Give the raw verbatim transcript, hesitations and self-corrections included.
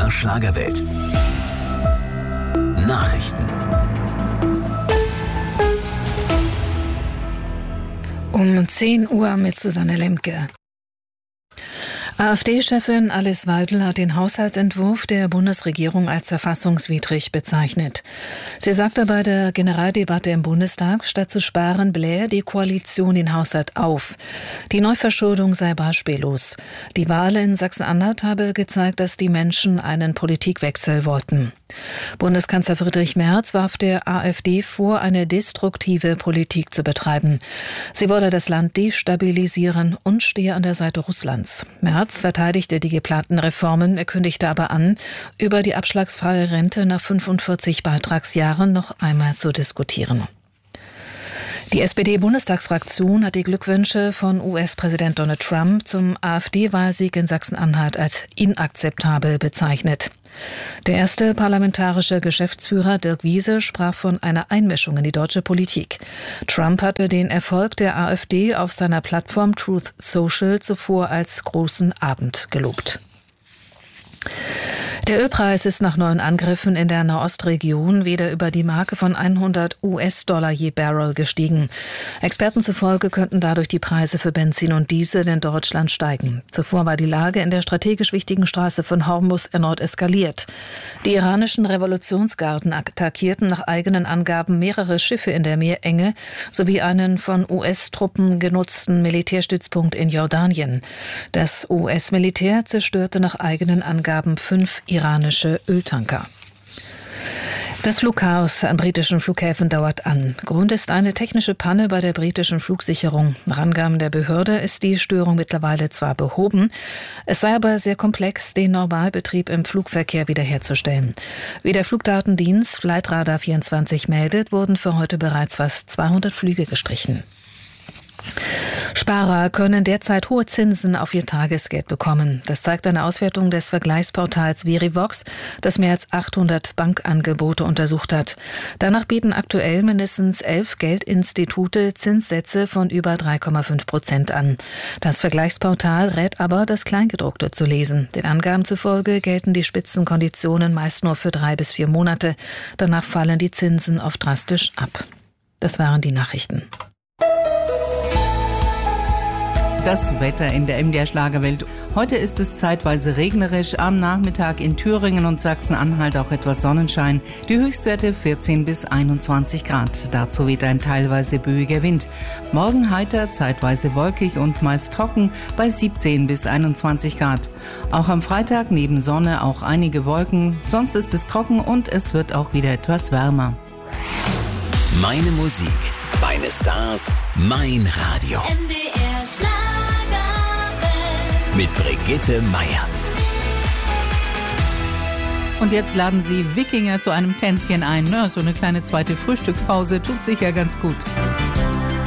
der Schlagerwelt. Nachrichten. Um zehn Uhr mit Susanne Lemke. AfD-Chefin Alice Weidel hat den Haushaltsentwurf der Bundesregierung als verfassungswidrig bezeichnet. Sie sagte bei der Generaldebatte im Bundestag, statt zu sparen, blähe die Koalition den Haushalt auf. Die Neuverschuldung sei beispiellos. Die Wahl in Sachsen-Anhalt habe gezeigt, dass die Menschen einen Politikwechsel wollten. Bundeskanzler Friedrich Merz warf der AfD vor, eine destruktive Politik zu betreiben. Sie wolle das Land destabilisieren und stehe an der Seite Russlands. Merz verteidigte die geplanten Reformen, er kündigte aber an, über die abschlagsfreie Rente nach fünfundvierzig Beitragsjahren noch einmal zu diskutieren. Die S P D-Bundestagsfraktion hat die Glückwünsche von U S-Präsident Donald Trump zum AfD-Wahlsieg in Sachsen-Anhalt als inakzeptabel bezeichnet. Der erste parlamentarische Geschäftsführer Dirk Wiese sprach von einer Einmischung in die deutsche Politik. Trump hatte den Erfolg der AfD auf seiner Plattform Truth Social zuvor als großen Abend gelobt. Der Ölpreis ist nach neuen Angriffen in der Nahostregion wieder über die Marke von hundert US-Dollar je Barrel gestiegen. Experten zufolge könnten dadurch die Preise für Benzin und Diesel in Deutschland steigen. Zuvor war die Lage in der strategisch wichtigen Straße von Hormuz erneut eskaliert. Die iranischen Revolutionsgarden attackierten nach eigenen Angaben mehrere Schiffe in der Meerenge sowie einen von U S-Truppen genutzten Militärstützpunkt in Jordanien. Das U S-Militär zerstörte nach eigenen Angaben fünf iranische Öltanker. Das Flugchaos an britischen Flughäfen dauert an. Grund ist eine technische Panne bei der britischen Flugsicherung. Nach Angaben der Behörde ist die Störung mittlerweile zwar behoben, es sei aber sehr komplex, den Normalbetrieb im Flugverkehr wiederherzustellen. Wie der Flugdatendienst Flightradar vierundzwanzig meldet, wurden für heute bereits fast zweihundert Flüge gestrichen. Sparer können derzeit hohe Zinsen auf ihr Tagesgeld bekommen. Das zeigt eine Auswertung des Vergleichsportals Verivox, das mehr als achthundert Bankangebote untersucht hat. Danach bieten aktuell mindestens elf Geldinstitute Zinssätze von über drei Komma fünf Prozent an. Das Vergleichsportal rät aber, das Kleingedruckte zu lesen. Den Angaben zufolge gelten die Spitzenkonditionen meist nur für drei bis vier Monate. Danach fallen die Zinsen oft drastisch ab. Das waren die Nachrichten. Das Wetter in der M D R Schlagerwelt. Heute ist es zeitweise regnerisch, am Nachmittag in Thüringen und Sachsen-Anhalt auch etwas Sonnenschein. Die Höchstwerte vierzehn bis einundzwanzig Grad. Dazu weht ein teilweise böiger Wind. Morgen heiter, zeitweise wolkig und meist trocken bei siebzehn bis einundzwanzig Grad. Auch am Freitag neben Sonne auch einige Wolken. Sonst ist es trocken und es wird auch wieder etwas wärmer. Meine Musik, meine Stars, mein Radio. M D R Schlagerwelt. Mit Brigitte Meier. Und jetzt laden Sie Wikinger zu einem Tänzchen ein. Na, so eine kleine zweite Frühstückspause tut sicher ganz gut.